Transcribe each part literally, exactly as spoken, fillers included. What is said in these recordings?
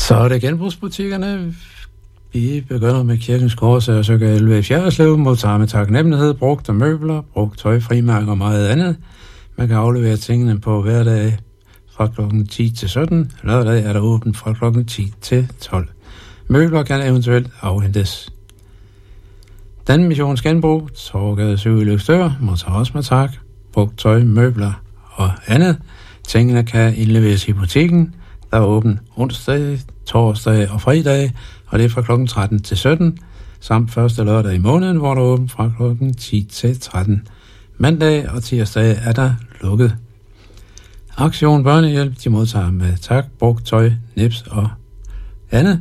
Så er det genbrugsbutikkerne. Vi begynder med Kirkens Kors og Søger elleve i Fjerderslev, modtager med taknemmelighed brugte møbler, brugt tøj, frimærker og meget andet. Man kan aflevere tingene på hverdag fra klokken ti til sytten. Lørdag er der åbent fra klokken ti til tolv. Møbler kan eventuelt afhentes. Dan Missions Genbrug, Torvegade syv i Løgstør, modtager også med tak, brugt tøj, møbler og andet. Tingene kan indleveres i butikken, der er åben onsdag, torsdag og fredag, og det er fra klokken tretten til sytten, samt første lørdag i måneden, hvor der er åben fra klokken ti til tretten. Mandag og tirsdag er der lukket. Aktion Børnehjælp, de modtager med tak, brugt tøj, nips og andet.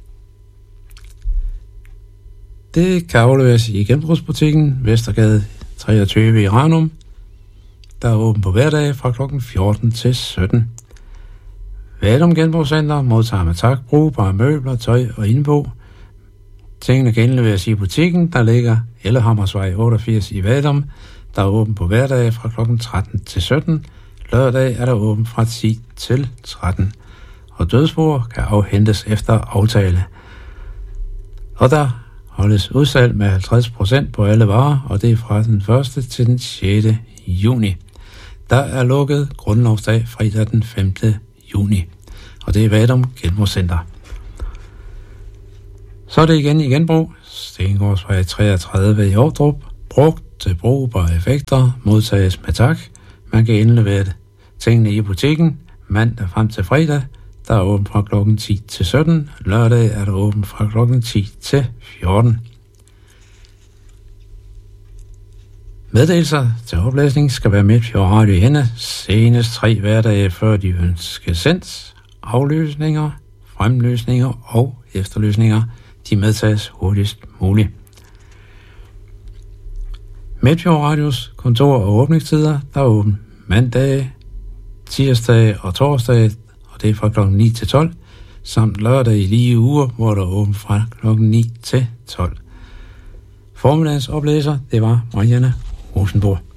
Det kan afleveres i genbrugsbutikken Vestergade treogtyve i Ranum, der er åben på hverdag fra klokken fjorten til sytten. Vadum Genbrugscenter modtager med tak, brugbare møbler, tøj og indbo. Tingene kan indleveres i butikken, der ligger Ellehammersvej otteogfirs i Vadum, der er åben på hverdag fra klokken tretten til sytten. Lørdag er der åben fra ti til tretten. Og dødsboer kan afhentes efter aftale. Og der holdes udsalg med halvtreds procent på alle varer, og det er fra den første til den sjette juni. Der er lukket grundlovsdag fredag den femte juni, og det er Vadum Genbrugscenter. Så er det igen i genbrug. Stengårdsvej treogtredive i Ordrup. Brugt til brugbare effekter modtages med tak. Man kan indlevere tingene i butikken mandag frem til fredag. Der er åbent fra klokken ti til sytten. Lørdag er der åbent fra klokken ti til fjorten. Meddelelser til oplæsning skal være Midtfjord Radio henne senest tre hverdage før de ønskes sendt. Afløsninger, fremløsninger og efterløsninger, de medtages hurtigst muligt. Midtfjord Radios kontor og åbningstider, der er åbent mandag, tirsdag og torsdag, og det er fra klokken ni til tolv, samt lørdag i lige uger, hvor der er åbent fra klokken ni til tolv. Formiddagens oplæser, det var Marianne Rosenborg.